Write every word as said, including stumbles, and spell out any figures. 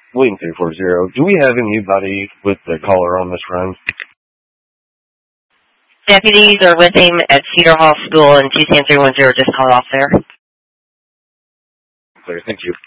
William three four zero. Do we have anybody with the caller on this run? Deputies are with him at Cedar Hall School, and two ten three one zero just called off there. Clear, thank you.